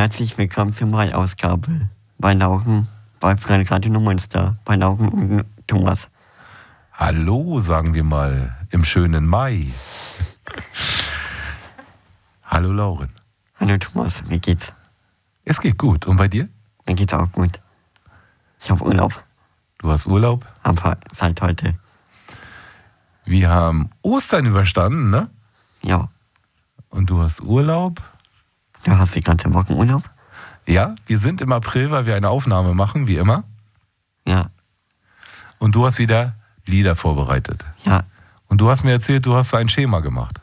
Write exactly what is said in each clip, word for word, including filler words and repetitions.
Herzlich willkommen zur Mai-Ausgabe bei Lauchen, bei Radio Neumünster, bei Lauchen und Thomas. Hallo, sagen wir mal, im schönen Mai. Hallo Lauren. Hallo Thomas, wie geht's? Es geht gut. Und bei dir? Mir geht's auch gut. Ich habe Urlaub. Du hast Urlaub? Aber seit heute. Wir haben Ostern überstanden, ne? Ja. Und du hast Urlaub? Du hast die ganze Woche Urlaub? Ja, wir sind im April, weil wir eine Aufnahme machen, wie immer. Ja. Und du hast wieder Lieder vorbereitet. Ja. Und du hast mir erzählt, du hast ein Schema gemacht.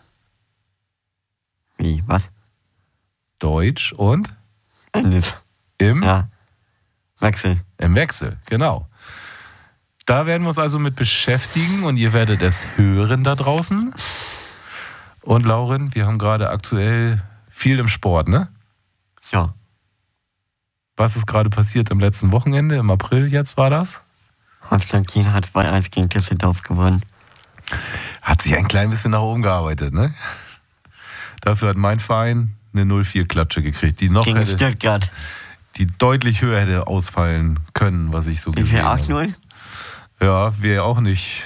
Wie, was? Deutsch und? Englisch. Im? Ja. Wechsel. Im Wechsel, genau. Da werden wir uns also mit beschäftigen und ihr werdet es hören da draußen. Und Lauren, wir haben gerade aktuell viel im Sport, ne? Ja. Was ist gerade passiert am letzten Wochenende? Im April jetzt war das? Holstein Kiel hat zwei eins gegen Düsseldorf gewonnen. Hat sich ein klein bisschen nach oben gearbeitet, ne? Dafür hat mein Verein eine null vier Klatsche gekriegt, die noch Gegen hätte, Stuttgart. die deutlich höher hätte ausfallen können, was ich so Wie gesehen viel? habe. acht null? Ja, wir auch nicht.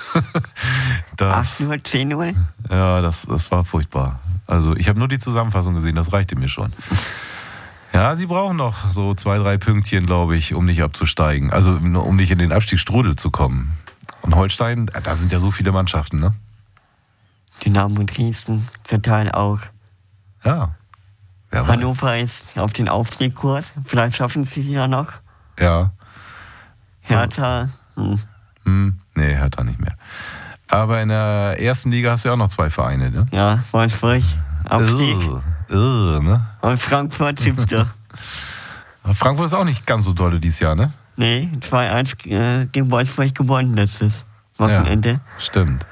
Das, acht null? zehn null? ja, das, das war furchtbar. Also ich habe nur die Zusammenfassung gesehen, das reichte mir schon. Ja, sie brauchen noch so zwei, drei Pünktchen, glaube ich, um nicht abzusteigen. Also um nicht in den Abstiegsstrudel zu kommen. Und Holstein, da sind ja so viele Mannschaften, ne? Dynamo Dresden zum Teil auch. Ja. Wer weiß. Hannover ist auf den Aufstiegskurs. Vielleicht schaffen sie es ja noch. Ja. Hertha. Hm. Hm, nee, Hertha nicht mehr. Aber in der ersten Liga hast du ja auch noch zwei Vereine, ne? Ja, Wolfsburg. Aufstieg. Irr, irr, ne? Und Frankfurt siebter. Frankfurt ist auch nicht ganz so dolle dieses Jahr, ne? Nee, zwei eins äh, gegen Wolfsburg gewonnen letztes Wochenende. Ja, stimmt.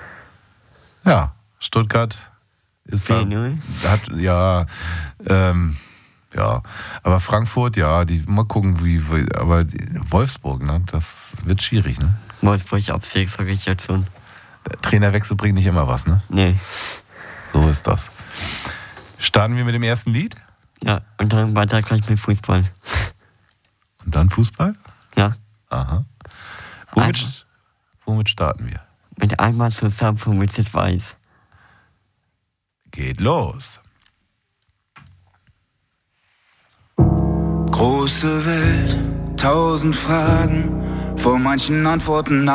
Ja, Stuttgart ist da, vier null. hat, ja, ähm, ja, aber Frankfurt, ja, die, mal gucken, wie, wie aber Wolfsburg, ne, das wird schwierig, ne? Wolfsburg Aufstieg, sag ich jetzt schon. Der Trainerwechsel bringt nicht immer was, ne? Nee. So ist das. Starten wir mit dem ersten Lied? Ja, und dann weiter gleich mit Fußball. Und dann Fußball? Ja. Aha. Womit, Einmal. womit starten wir? Mit einmal zusammen von Richard Weiss. Geht los. Große Welt, tausend Fragen, vor manchen Antworten